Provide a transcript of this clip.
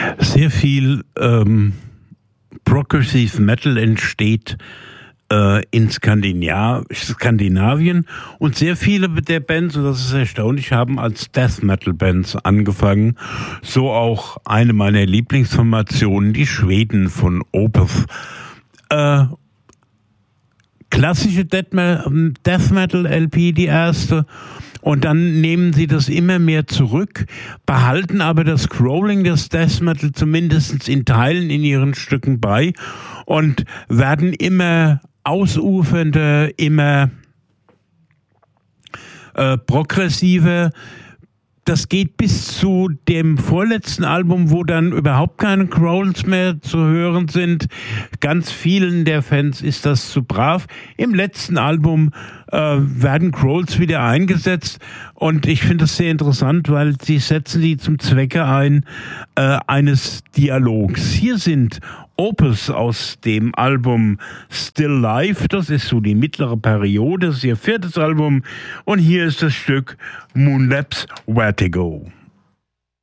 Sehr viel Progressive Metal entsteht in Skandinavien und sehr viele der Bands, und das ist erstaunlich, haben als Death Metal Bands angefangen. So auch eine meiner Lieblingsformationen, die Schweden von Opeth. Klassische Death Metal LP, die erste. Und dann nehmen sie das immer mehr zurück, behalten aber das Scrolling des Death Metal zumindest in Teilen in ihren Stücken bei und werden immer ausufernder, immer progressiver. Das geht bis zu dem vorletzten Album, wo dann überhaupt keine Growls mehr zu hören sind. Ganz vielen der Fans ist das zu brav. Im letzten Album werden Growls wieder eingesetzt und ich finde das sehr interessant, weil sie setzen die zum Zwecke ein eines Dialogs. Hier sind Opeth aus dem Album Still Life, das ist so die mittlere Periode, das ist ihr 4. Album und hier ist das Stück Moonlapse Vertigo.